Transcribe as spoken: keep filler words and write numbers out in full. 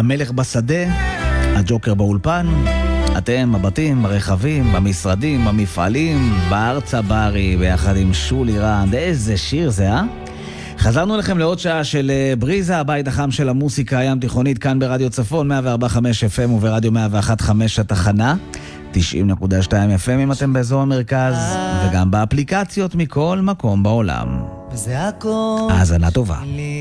המלך בשדה, הג'וקר באולפן, אתם בבתים, ברכבים, במשרדים, במפעלים, בארצה ברי, ביחד עם שולי רנד. איזה שיר זה, אה? חזרנו לכם לעוד שעה של בריזה, הבית החם של המוסיקה הים תיכונית, כאן ברדיו צפון, מאה וארבע נקודה חמש אף אם וברדיו מאה ואחת נקודה חמש התחנה, תשעים נקודה שתיים אף אם אם אתם באזור המרכז, וגם באפליקציות מכל מקום בעולם. וזה הכל האזנה טובה. לי.